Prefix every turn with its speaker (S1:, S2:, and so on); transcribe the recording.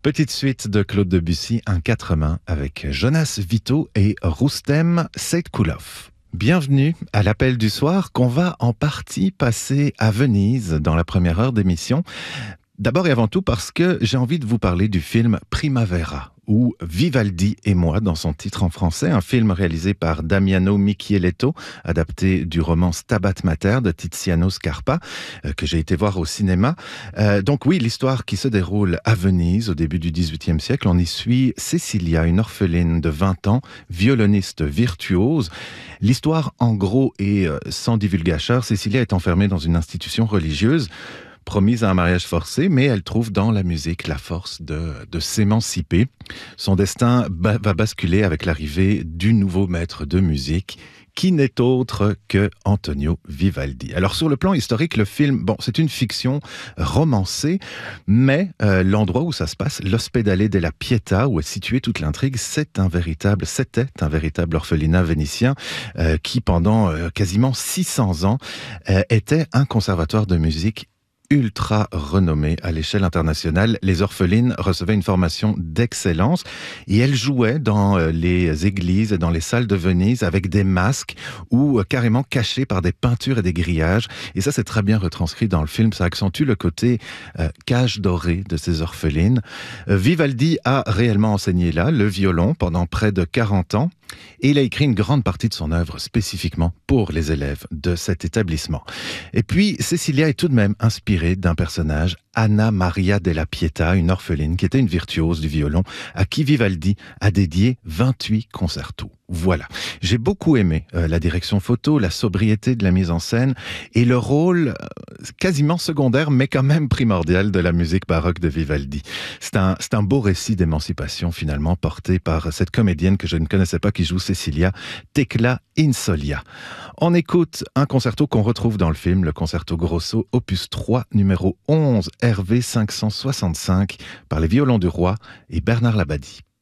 S1: Petite suite de Claude Debussy, un quatre mains avec Jonas Vito et Roustem Seytkoulov. Bienvenue à l'appel du soir qu'on va en partie passer à Venise dans la première heure d'émission. D'abord et avant tout parce que j'ai envie de vous parler du film Primavera, ou Vivaldi et moi dans son titre en français, un film réalisé par Damiano Michieletto, adapté du roman Stabat Mater de Tiziano Scarpa, que j'ai été voir au cinéma. Donc oui, l'histoire qui se déroule à Venise au début du XVIIIe siècle, on y suit Cecilia, une orpheline de 20 ans, violoniste virtuose. L'histoire en gros et sans divulgateur, Cecilia est enfermée dans une institution religieuse, promise à un mariage forcé, mais elle trouve dans la musique la force de s'émanciper. Son destin va basculer avec l'arrivée du nouveau maître de musique, qui n'est autre que Antonio Vivaldi. Alors sur le plan historique, le film, c'est une fiction romancée, mais l'endroit où ça se passe, l'Ospedale della Pietà, où est située toute l'intrigue, c'était un véritable orphelinat vénitien qui pendant quasiment 600 ans était un conservatoire de musique ultra renommée à l'échelle internationale. Les orphelines recevaient une formation d'excellence et elles jouaient dans les églises et dans les salles de Venise avec des masques ou carrément cachés par des peintures et des grillages. Et ça, c'est très bien retranscrit dans le film. Ça accentue le côté cage dorée de ces orphelines. Vivaldi a réellement enseigné là le violon pendant près de 40 ans. Et il a écrit une grande partie de son œuvre spécifiquement pour les élèves de cet établissement. Et puis, Cecilia est tout de même inspirée d'un personnage, Anna Maria della Pietà, une orpheline qui était une virtuose du violon, à qui Vivaldi a dédié 28 concertos. Voilà. J'ai beaucoup aimé la direction photo, la sobriété de la mise en scène et le rôle quasiment secondaire, mais quand même primordial de la musique baroque de Vivaldi. C'est un beau récit d'émancipation finalement porté par cette comédienne que je ne connaissais pas qui joue Cecilia, Tecla Insolia. On écoute un concerto qu'on retrouve dans le film, le Concerto Grosso, opus 3, numéro 11, RV 565, par les violons du roi et Bernard Labadie.